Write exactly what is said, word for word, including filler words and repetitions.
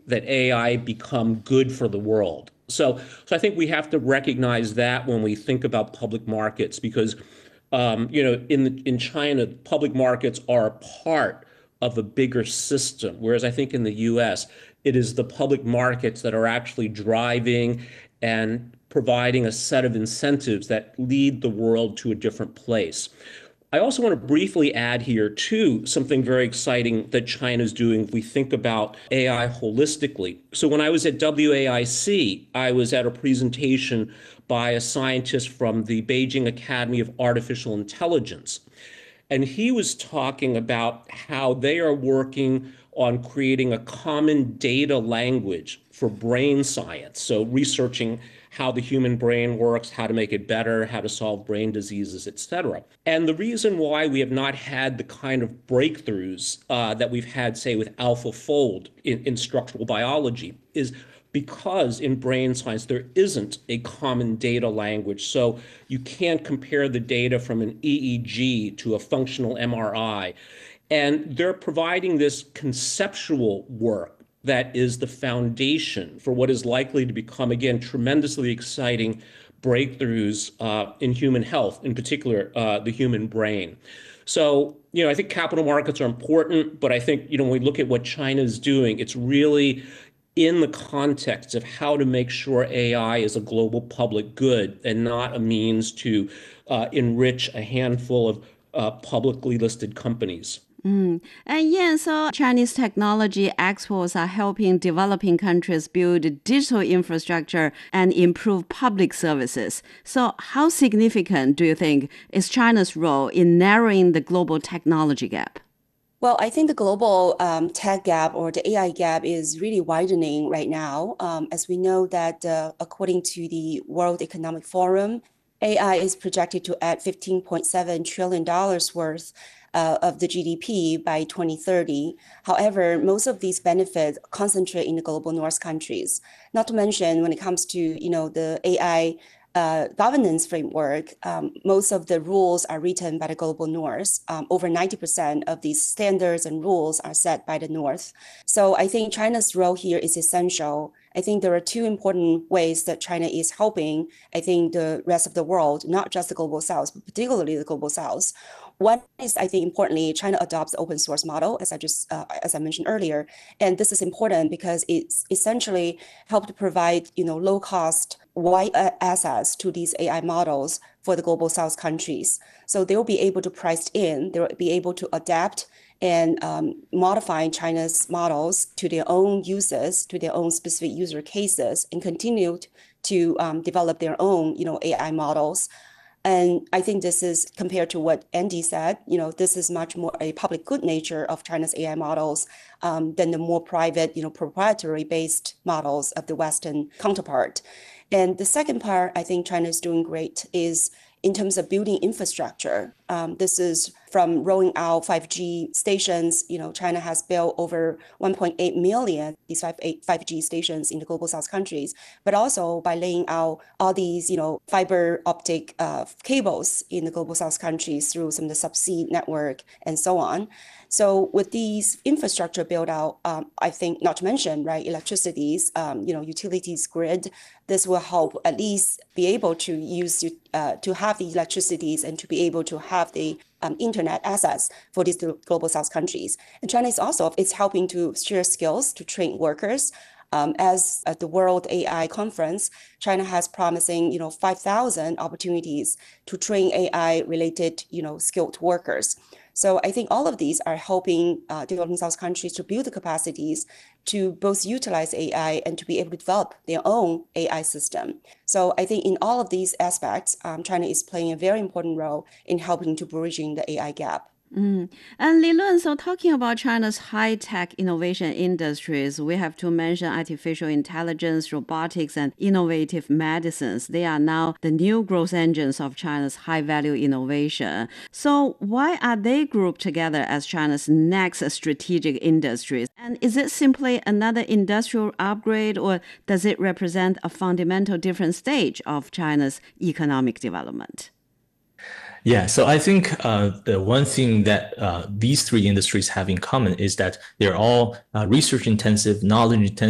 that A I become good for the world. So, so I think we have to recognize that when we think about public markets, because um, you know, in the, in China, public markets are a part of a bigger system, whereas I think in the U S, it is the public markets that are actually driving and providing a set of incentives that lead the world to a different place. I also want to briefly add here, too, something very exciting that China is doing if we think about A I holistically. So, when I was at W A I C, I was at a presentation by a scientist from the Beijing Academy of Artificial Intelligence. And he was talking about how they are working on creating a common data language for brain science. So, researching how the human brain works, how to make it better, how to solve brain diseases, et cetera. And the reason why we have not had the kind of breakthroughs uh, that we've had, say, with AlphaFold in, in structural biology is because in brain science there isn't a common data language. So you can't compare the data from an E E G to a functional M R I. And they're providing this conceptual work that is the foundation for what is likely to become, again, tremendously exciting breakthroughs uh, in human health, in particular, uh, the human brain. So, you know, I think capital markets are important, but I think, you know, when we look at what China is doing, it's really in the context of how to make sure A I is a global public good and not a means to uh, enrich a handful of uh, publicly listed companies. Mm. And yeah, so Chinese technology exports are helping developing countries build digital infrastructure and improve public services. So how significant do you think is China's role in narrowing the global technology gap? Well, I think the global um, tech gap or the A I gap is really widening right now. Um, as we know that uh, according to the World Economic Forum, A I is projected to add fifteen point seven trillion dollars worth uh, of the G D P by twenty thirty. However, most of these benefits concentrate in the global North countries. Not to mention, when it comes to you know the A I uh, governance framework, um, most of the rules are written by the global North. Um, over ninety percent of these standards and rules are set by the North. So I think China's role here is essential. I think there are two important ways that China is helping, I think, the rest of the world, not just the global South, but particularly the global South. One is, I think, importantly, China adopts the open source model, as I just, uh, as I mentioned earlier, and this is important because it's essentially helped to provide, you know, low cost, wide access to these A I models for the global South countries. So they will be able to price in, they will be able to adapt and um, modify China's models to their own uses, to their own specific user cases, and continue to um, develop their own, you know, A I models. And I think this is compared to what Andy said, you know, this is much more a public good nature of China's A I models um, than the more private, you know, proprietary based models of the Western counterpart. And the second part, I think China is doing great is in terms of building infrastructure. Um, this is from rolling out five G stations. You know, China has built over one point eight million these five G stations in the global South countries, but also by laying out all these, you know, fiber optic uh, cables in the global South countries through some of the subsea network and so on. So with these infrastructure build out, um, I think not to mention, right, electricities, um, you know, utilities grid, this will help at least be able to use, uh, to have the electricities and to be able to have the um, internet access for these global South countries. And China is also, it's helping to share skills, to train workers. Um, as at the World A I Conference, China has promising, you know, five thousand opportunities to train A I related, you know, skilled workers. So I think all of these are helping uh, developing South countries to build the capacities to both utilize A I and to be able to develop their own A I system. So I think in all of these aspects, um, China is playing a very important role in helping to bridging the A I gap. Mm. And Li Lun, so talking about China's high-tech innovation industries, we have to mention artificial intelligence, robotics, and innovative medicines. They are now the new growth engines of China's high-value innovation. So why are they grouped together as China's next strategic industries? And is it simply another industrial upgrade, or does it represent a fundamental different stage of China's economic development? Yeah, so I think uh, the one thing that uh, these three industries have in common is that they're all uh, research intensive, knowledge intensive.